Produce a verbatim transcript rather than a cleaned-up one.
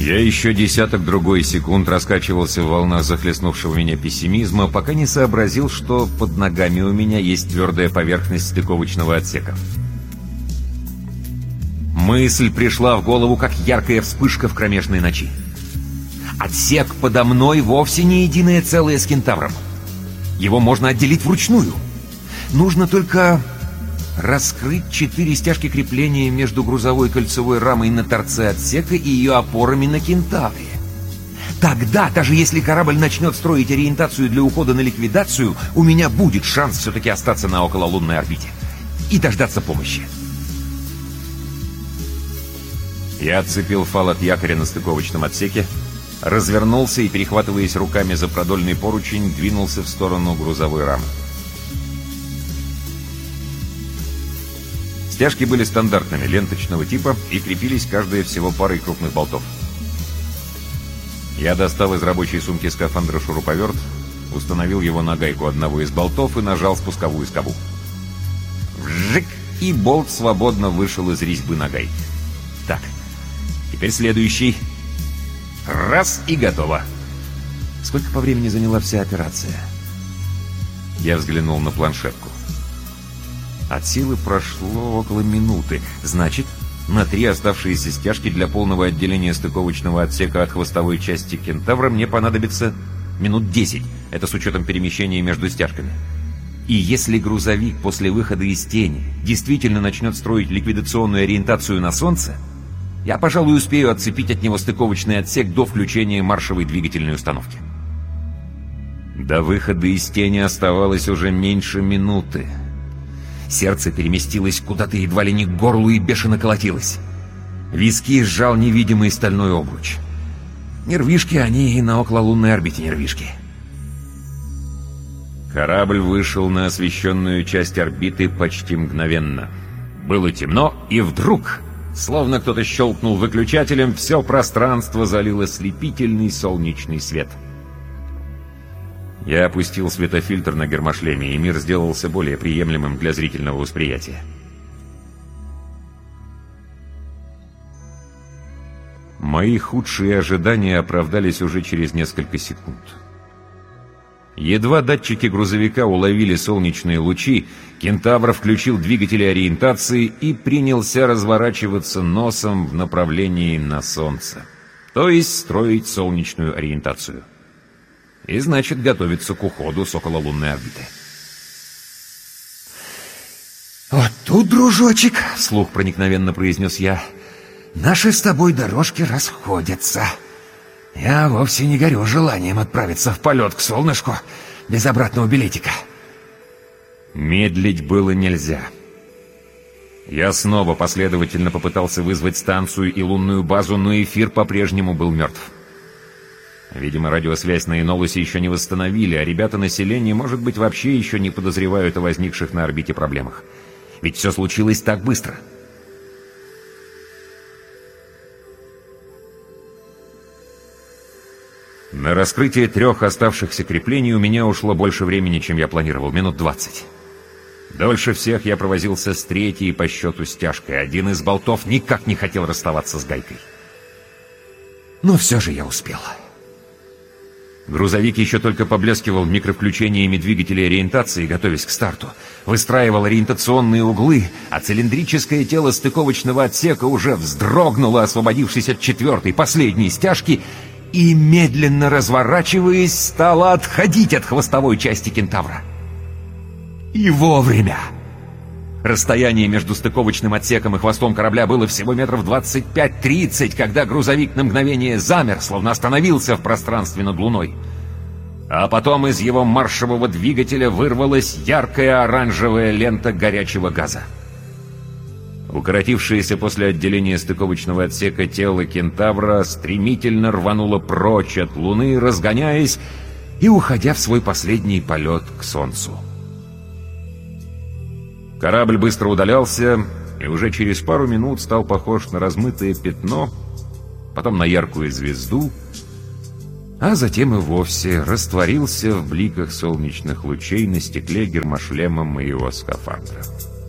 Я еще десяток-другой секунд раскачивался в волнах захлестнувшего меня пессимизма, пока не сообразил, что под ногами у меня есть твердая поверхность стыковочного отсека. Мысль пришла в голову, как яркая вспышка в кромешной ночи. Отсек подо мной вовсе не единое целое с кентавром. Его можно отделить вручную. Нужно только раскрыть четыре стяжки крепления между грузовой кольцевой рамой на торце отсека и ее опорами на кентавре. Тогда, даже если корабль начнет строить ориентацию для ухода на ликвидацию, у меня будет шанс все-таки остаться на окололунной орбите и дождаться помощи. Я отцепил фал от якоря на стыковочном отсеке, развернулся и, перехватываясь руками за продольный поручень, двинулся в сторону грузовой рамы. Стяжки были стандартными, ленточного типа, и крепились каждая всего парой крупных болтов. Я достал из рабочей сумки скафандра шуруповерт, установил его на гайку одного из болтов и нажал спусковую скобу. Вжик! И болт свободно вышел из резьбы на гайке. Так, теперь следующий. Раз, и готово. Сколько по времени заняла вся операция? Я взглянул на планшетку. От силы прошло около минуты. Значит, на три оставшиеся стяжки для полного отделения стыковочного отсека от хвостовой части кентавра мне понадобится минут десять. Это с учетом перемещения между стяжками. И если грузовик после выхода из тени действительно начнет строить ликвидационную ориентацию на Солнце, я, пожалуй, успею отцепить от него стыковочный отсек до включения маршевой двигательной установки. До выхода из тени оставалось уже меньше минуты. Сердце переместилось куда-то едва ли не к горлу и бешено колотилось. Виски сжал невидимый стальной обруч. Нервишки, они и на окололунной орбите нервишки. Корабль вышел на освещенную часть орбиты почти мгновенно. Было темно, и вдруг, словно кто-то щелкнул выключателем, все пространство залил ослепительный солнечный свет. Я опустил светофильтр на гермошлеме, и мир сделался более приемлемым для зрительного восприятия. Мои худшие ожидания оправдались уже через несколько секунд. Едва датчики грузовика уловили солнечные лучи, кентавр включил двигатели ориентации и принялся разворачиваться носом в направлении на Солнце. То есть строить солнечную ориентацию. И значит, готовиться к уходу с окололунной орбиты. «Вот тут, дружочек, — вслух проникновенно произнес я, — наши с тобой дорожки расходятся. Я вовсе не горю желанием отправиться в полет к солнышку без обратного билетика». Медлить было нельзя. Я снова последовательно попытался вызвать станцию и лунную базу, но эфир по-прежнему был мертв. Видимо, радиосвязь на Энолусе еще не восстановили, а ребята населения, может быть, вообще еще не подозревают о возникших на орбите проблемах. Ведь все случилось так быстро. На раскрытие трех оставшихся креплений у меня ушло больше времени, чем я планировал, минут двадцать. Дольше всех я провозился с третьей по счету стяжкой. Один из болтов никак не хотел расставаться с гайкой. Но все же я успел. Грузовик еще только поблескивал микровключениями двигателей ориентации, готовясь к старту. Выстраивал ориентационные углы, а цилиндрическое тело стыковочного отсека уже вздрогнуло, освободившись от четвертой, последней стяжки, и, медленно разворачиваясь, стало отходить от хвостовой части кентавра. И вовремя! Расстояние между стыковочным отсеком и хвостом корабля было всего метров двадцать пять-тридцать, когда грузовик на мгновение замер, словно остановился в пространстве над Луной. А потом из его маршевого двигателя вырвалась яркая оранжевая лента горячего газа. Укоротившееся после отделения стыковочного отсека тело кентавра стремительно рвануло прочь от Луны, разгоняясь и уходя в свой последний полет к Солнцу. Корабль быстро удалялся, и уже через пару минут стал похож на размытое пятно, потом на яркую звезду, а затем и вовсе растворился в бликах солнечных лучей на стекле гермошлема моего скафандра.